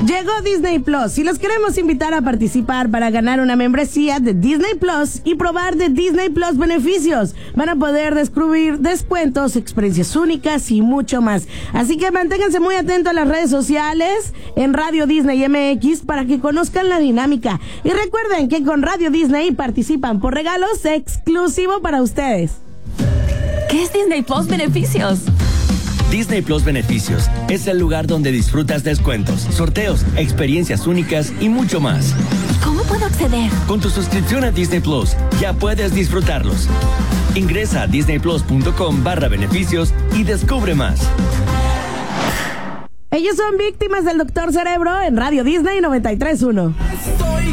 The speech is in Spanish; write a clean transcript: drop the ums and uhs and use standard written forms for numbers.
Llegó Disney Plus y los queremos invitar a participar para ganar una membresía de Disney Plus y probar de Disney Plus beneficios. Van a poder descubrir descuentos, experiencias únicas y mucho más. Así que manténganse muy atentos a las redes sociales en Radio Disney MX para que conozcan la dinámica. Y recuerden que con Radio Disney participan por regalos exclusivos para ustedes. ¿Qué es Disney Plus Beneficios? Disney Plus Beneficios es el lugar donde disfrutas descuentos, sorteos, experiencias únicas y mucho más. ¿Cómo puedo acceder? Con tu suscripción a Disney Plus ya puedes disfrutarlos. Ingresa a disneyplus.com/beneficios y descubre más. Ellos son Víctimas del Dr. Cerebro en Radio Disney 93.1.